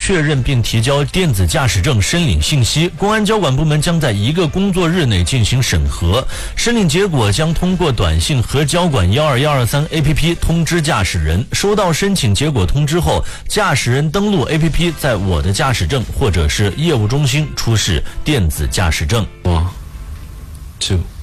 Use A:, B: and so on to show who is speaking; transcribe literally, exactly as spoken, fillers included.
A: 确认并提交电子驾驶证申领信息，公安交管部门将在一个工作日内进行审核，申领结果将通过短信和交管一二一二三 A P P 通知驾驶人。收到申请结果通知后，驾驶人登录 A P P， 在我的驾驶证或者是业务中心出示电子驾驶证。
B: One, two.